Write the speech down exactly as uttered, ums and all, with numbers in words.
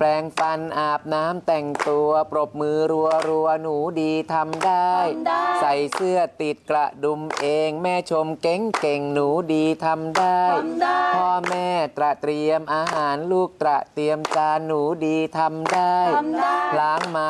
ปรงฟันอาบน้ำแต่งตัวปรบมือรัวรัวหนูดีทำได้ ใส่เสื้อติดกระดุมเองแม่ชมเก่งเก่งหนูดีทำได้พ่อแม่ตระเตรียมอาหารลูกตระเตรียมจานหนูดีทำได้ล้างมา